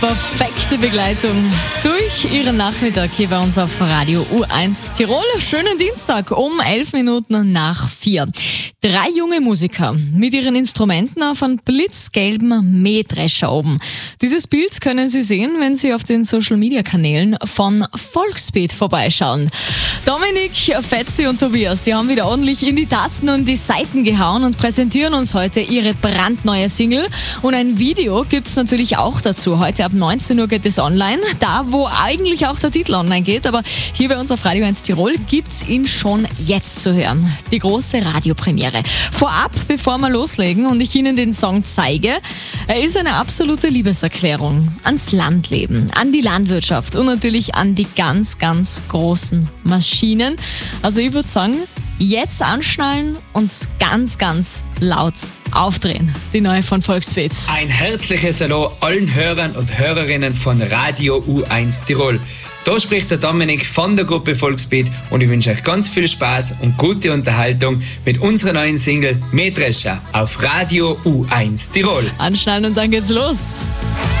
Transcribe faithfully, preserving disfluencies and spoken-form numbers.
Perfekte Begleitung durch Ihren Nachmittag hier bei uns auf Radio U eins Tirol. Schönen Dienstag um elf Minuten nach vier. Drei junge Musiker mit ihren Instrumenten auf einem blitzgelben Mähdrescher oben. Dieses Bild können Sie sehen, wenn Sie auf den Social-Media-Kanälen von Volksbeat vorbeischauen. Dominik, Fetzi und Tobias, die haben wieder ordentlich in die Tasten und die Saiten gehauen und präsentieren uns heute ihre brandneue Single. Und ein Video gibt's natürlich auch dazu. Heute ab neunzehn Uhr geht es online, da wo eigentlich auch der Titel online geht, aber hier bei uns auf Radio eins Tirol gibt's ihn schon jetzt zu hören. Die große Radiopremiere. Vorab, bevor wir loslegen und ich Ihnen den Song zeige, er ist eine absolute Liebeserklärung ans Landleben, an die Landwirtschaft und natürlich an die ganz, ganz großen Maschinen. Also ich würde sagen, jetzt anschnallen und ganz, ganz laut aufdrehen. Die neue von Volksbeat. Ein herzliches Hallo allen Hörern und Hörerinnen von Radio U eins Tirol. Da spricht der Dominik von der Gruppe Volksbeat und ich wünsche euch ganz viel Spaß und gute Unterhaltung mit unserer neuen Single Mähdrescher auf Radio U eins Tirol. Anschnallen und dann geht's los.